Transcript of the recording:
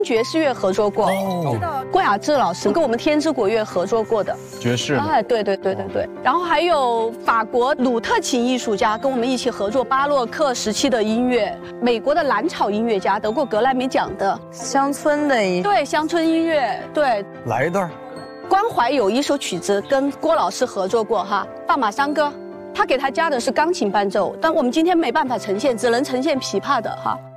爵士乐合作过。哦，郭雅志老师跟我们天之国乐合作过的爵士。 哎，对。然后还有法国鲁特琴艺术家跟我们一起合作巴洛克时期的音乐，美国的蓝草音乐家得过格莱美奖的乡村的对乡村音乐对。 来一段。 关怀有一首曲子跟郭老师合作过哈，《大马山歌》，他给他加的是钢琴伴奏，但我们今天没办法呈现，只能呈现琵琶的哈。